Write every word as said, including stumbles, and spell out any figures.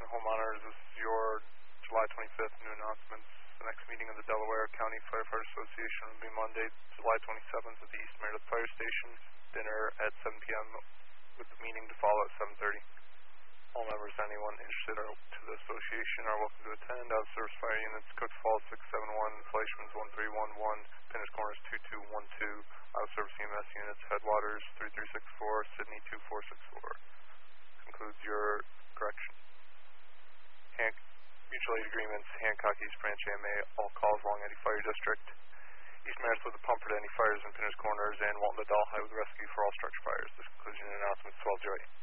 Attention homeowners, this is your July twenty-fifth new announcements. The next meeting of the Delaware County Firefighter Association will be Monday, July twenty-seventh at the East Meredith Fire Station. Dinner at seven p m with the meeting to follow at seven thirty. All members and anyone interested or to the association are welcome to attend. Out of service fire units, Cook Falls six seven one, Fleischman's one three one one, Pinners Corners two two one two. Out of service E M S units, Headwaters three three six four, Sydney two four six four. Concludes your correction. Han Mutual aid agreements, Hancock East Branch A M A, all calls along Eddy Fire District. East Meredith with the Pumford Eddy Fires and Pinners Corners, and Walton Doll High with Rescue for all structure fires. This concludes your announcements twelve J.